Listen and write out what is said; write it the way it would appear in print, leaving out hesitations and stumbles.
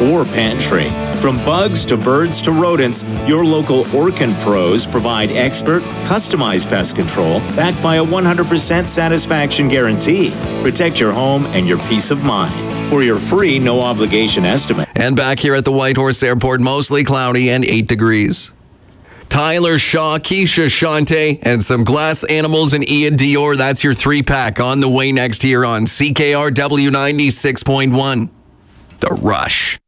or pantry. From bugs to birds to rodents, your local Orkin Pros provide expert, customized pest control backed by a 100% satisfaction guarantee. Protect your home and your peace of mind. For your free, no-obligation estimate. And back here at the Whitehorse Airport, mostly cloudy and 8 degrees. Tyler Shaw, Keisha Shante, and some Glass Animals and Ian Dior. That's your 3-pack on the way next here on CKRW 96.1. The Rush.